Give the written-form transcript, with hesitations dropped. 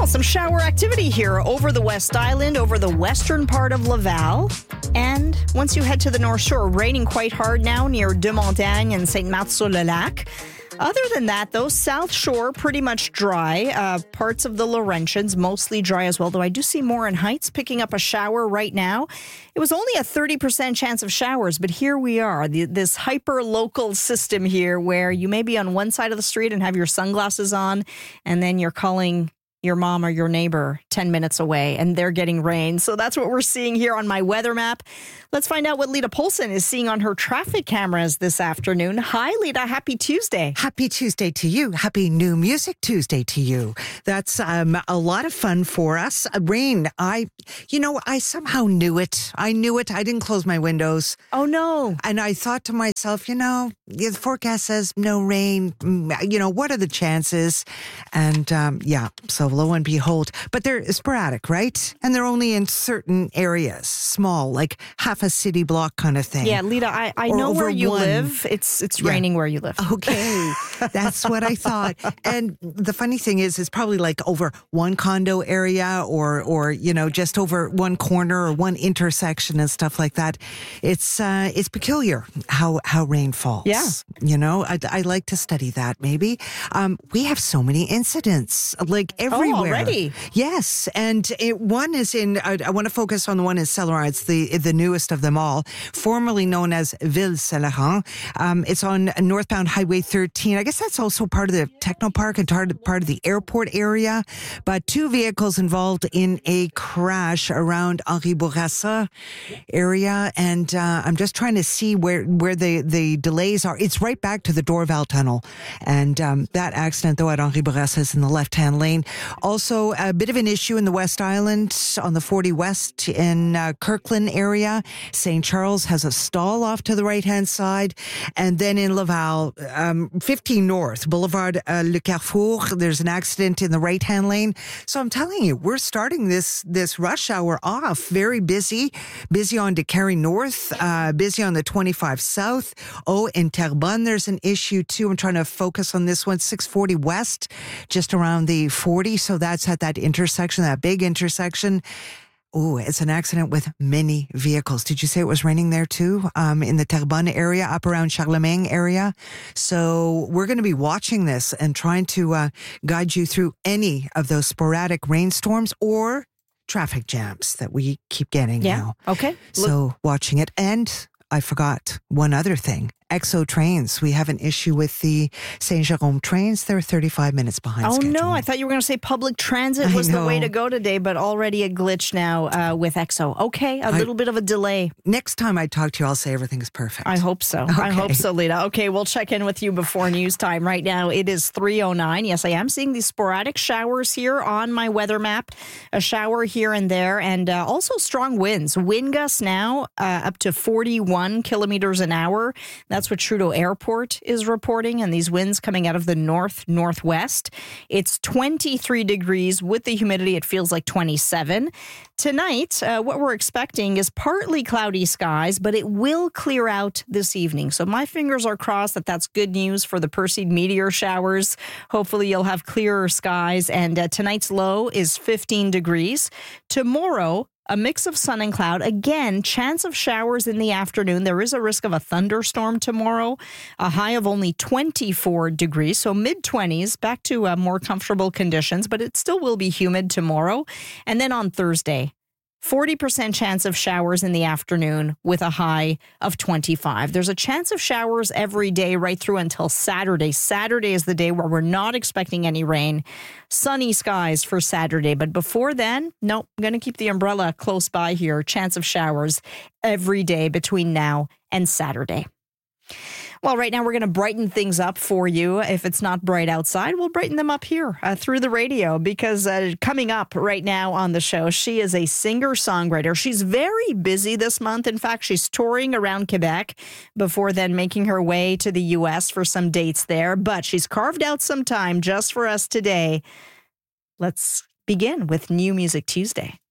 Well, some shower activity here over the West Island, over the western part of Laval. And once you head to the North Shore, raining quite hard now near De Montagne and Saint-Marthe-sur-le-Lac. Other than that, though, South Shore pretty much dry. Parts of the Laurentians mostly dry as well, though I do see Morin Heights picking up a shower right now. It was only a 30% chance of showers, but here we are, this hyper-local system here where you may be on one side of the street and have your sunglasses on, and then you're calling your mom or your neighbor 10 minutes away, and they're getting rain. So that's what we're seeing here on my weather map. Let's find out what Lita Polson is seeing on her traffic cameras this afternoon. Hi, Lita. Happy Tuesday. Happy Tuesday to you. Happy New Music Tuesday to you. That's a lot of fun for us. Rain, I somehow knew it. I knew it. I didn't close my windows. Oh, no. And I thought to myself, the forecast says no rain. What are the chances? And so lo and behold. But they're sporadic, right? And they're only in certain areas, small, like half a city block kind of thing. Yeah, Lita, I know where you live. It's raining where you live. Okay, that's what I thought. And the funny thing is, it's probably like over one condo area or just over one corner or one intersection and stuff like that. It's peculiar how rain falls. Yeah. I like to study that maybe. We have so many incidents like everywhere. Oh, already? Yes. And one is I want to focus on the one in Saint-Laurent. It's the newest of them all, formerly known as Ville Saint-Laurent. It's on northbound Highway 13. I guess that's also part of the Technopark and part of the airport area. But two vehicles involved in a crash around Henri Bourassa area. And I'm just trying to see where the delays are. It's right back to the Dorval Tunnel. And that accident, though, at Henri Bourassa is in the left-hand lane. Also, a bit of an issue in the West Island on the 40 West in Kirkland area. St. Charles has a stall off to the right-hand side. And then in Laval, 15 North, Boulevard Le Carrefour, there's an accident in the right-hand lane. So I'm telling you, we're starting this rush hour off very busy. Busy on Décarie North, busy on the 25 South. Oh, in Terrebonne, there's an issue too. I'm trying to focus on this one, 640 West, just around the 40. So that's at that intersection, that big intersection. Oh, it's an accident with many vehicles. Did you say it was raining there too? In the Terrebonne area, up around Charlemagne area. So we're going to be watching this and trying to guide you through any of those sporadic rainstorms or traffic jams that we keep getting now. Okay. So watching it. And I forgot one other thing. EXO trains. We have an issue with the Saint Jérôme trains. They're 35 minutes behind schedule. No, I thought you were going to say public transit was the way to go today, but already a glitch now with EXO. Okay, a little bit of a delay. Next time I talk to you, I'll say everything is perfect. I hope so. Okay. I hope so, Lita. Okay, we'll check in with you before news time. Right now, it is 3:09. Yes, I am seeing these sporadic showers here on my weather map. A shower here and there, and also strong winds. Wind gusts now up to 41 kilometers an hour. That's what Trudeau Airport is reporting, and these winds coming out of the northwest. It's 23 degrees. With the humidity, it feels like 27. Tonight, what we're expecting is partly cloudy skies, but it will clear out this evening. So my fingers are crossed that's good news for the Perseid meteor showers. Hopefully you'll have clearer skies, and tonight's low is 15 degrees. Tomorrow, a mix of sun and cloud. Again, chance of showers in the afternoon. There is a risk of a thunderstorm tomorrow. A high of only 24 degrees, so mid-20s, back to more comfortable conditions, but it still will be humid tomorrow. And then on Thursday, 40% chance of showers in the afternoon with a high of 25. There's a chance of showers every day right through until Saturday. Saturday is the day where we're not expecting any rain. Sunny skies for Saturday. But before then, I'm going to keep the umbrella close by here. Chance of showers every day between now and Saturday. Well, right now we're going to brighten things up for you. If it's not bright outside, we'll brighten them up here through the radio, because coming up right now on the show, she is a singer-songwriter. She's very busy this month. In fact, she's touring around Quebec before then making her way to the U.S. for some dates there. But she's carved out some time just for us today. Let's begin with New Music Tuesday.